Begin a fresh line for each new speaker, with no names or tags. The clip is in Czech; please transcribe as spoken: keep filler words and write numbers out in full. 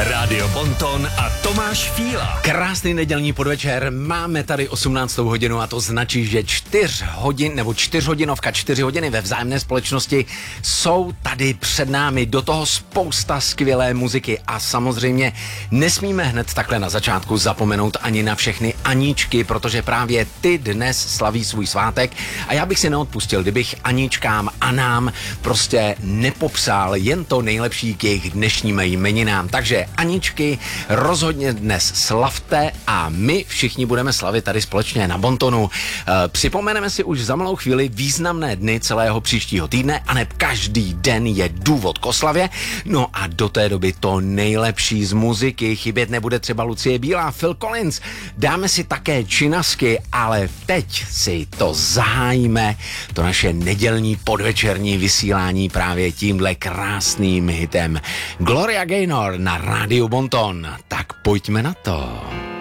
Rádio Bonton a Tomáš Fíla.
Krásný nedělní podvečer, máme tady osmnáctou hodinu a to značí, že čtyř hodin, nebo čtyřhodinovka, čtyři hodiny ve vzájemné společnosti jsou tady před námi, do toho spousta skvělé muziky a samozřejmě nesmíme hned takhle na začátku zapomenout ani na všechny Aníčky, protože právě ty dnes slaví svůj svátek a já bych si neodpustil, kdybych Aníčkám a nám prostě nepopsal jen to nejlepší k jejich dnešním jmeninám. Takže Aničky, rozhodně dnes slavte a my všichni budeme slavit tady společně na Bontonu. E, připomeneme si už za malou chvíli významné dny celého příštího týdne a neb každý den je důvod k oslavě. No a do té doby to nejlepší z muziky. Chybět nebude třeba Lucie Bílá, Phil Collins. Dáme si také činasky, ale teď si to zahájíme, to naše nedělní podvečerní vysílání právě tímhle krásným hitem. Gloria Gaynor na Rádiu Bonton. Tak pojďme na to.